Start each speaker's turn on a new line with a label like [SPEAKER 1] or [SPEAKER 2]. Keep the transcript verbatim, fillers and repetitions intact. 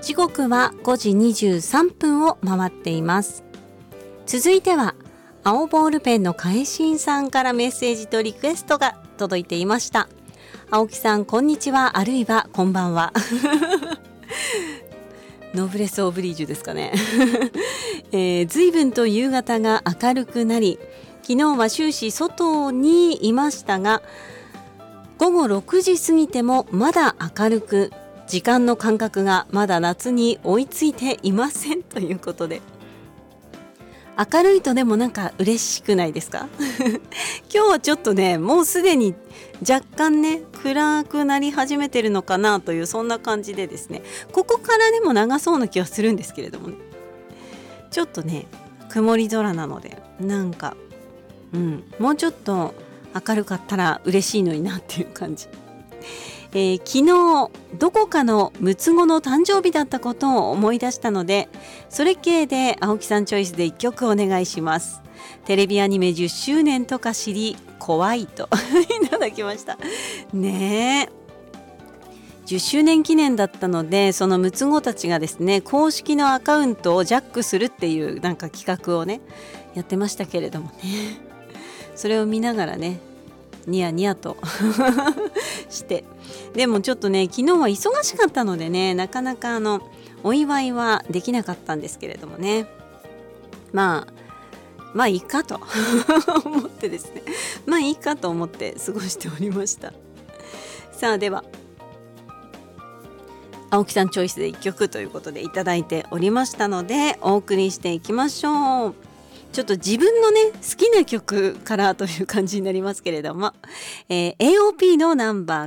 [SPEAKER 1] 時刻はごじにじゅうさんぷんを回っています。続いては青ボールペンのかえしんさんからメッセージとリクエストが届いていました。青木さんこんにちは、あるいはこんばんはノーブレスオブリージュですかね、えー、随分と夕方が明るくなり、昨日は終始外にいましたが、午後ろくじ過ぎてもまだ明るく、時間の感覚がまだ夏に追いついていませんということで、明るいとでもなんか嬉しくないですか今日はちょっとね、もうすでに若干ね暗くなり始めてるのかなという、そんな感じでですね、ここからでも長そうな気はするんですけれどもね、ちょっとね曇り空なので、なんかうんもうちょっと明るかったら嬉しいのになっていう感じ。えー、昨日どこかの六つ子の誕生日だったことを思い出したので、それ系で青木さんチョイスでいっきょくお願いします。テレビアニメじゅっしゅうねんとか知り怖いといただきましたね。えじゅっしゅうねん記念だったので、その六つ子たちがですね、公式のアカウントをジャックするっていうなんか企画をねやってましたけれどもね、それを見ながらねニヤニヤとして、でもちょっとね昨日は忙しかったのでね、なかなかあのお祝いはできなかったんですけれどもね、まあまあいいかと思ってですね、まあいいかと思って過ごしておりました。さあでは青木さんチョイスでいっきょくということでいただいておりましたので、お送りしていきましょう。ちょっと自分のね好きな曲からという感じになりますけれども、えー、エーオーピー のナンバー